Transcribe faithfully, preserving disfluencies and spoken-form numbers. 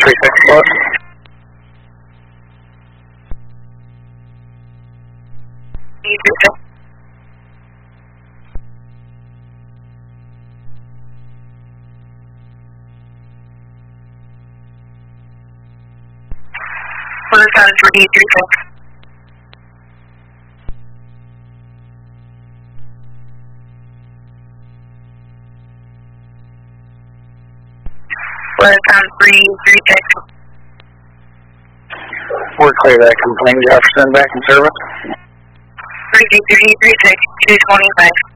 three six plus. We're down to three three six. We're down three three six. We're clear that complaint, Jefferson, back in service. three three three six, two twenty-five.